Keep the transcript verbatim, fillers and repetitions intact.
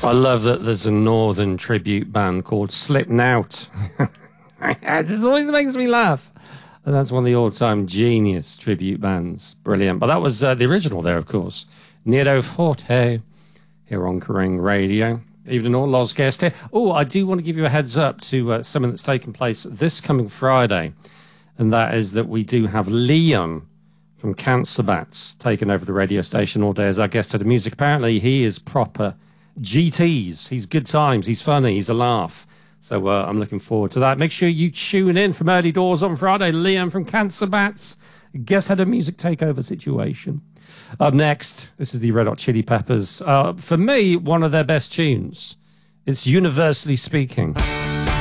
I love that there's a northern tribute band called Slipknot. It always makes me laugh. And that's one of the all-time genius tribute bands. Brilliant. But that was uh, the original there, of course. Nero Forte here on Kerrang Radio. Evening all, Loz Guest here. Oh, I do want to give you a heads up to uh, something that's taking place this coming Friday. And that is that we do have Liam from Cancer Bats taking over the radio station all day as our guest at the music. Apparently, he is proper G Ts. He's good times. He's funny. He's a laugh. So uh, I'm looking forward to that. Make sure you tune in from early doors on Friday. Liam from Cancer Bats. Guest had a music takeover situation. Up next, this is the Red Hot Chili Peppers. Uh, for me, one of their best tunes. It's Universally Speaking.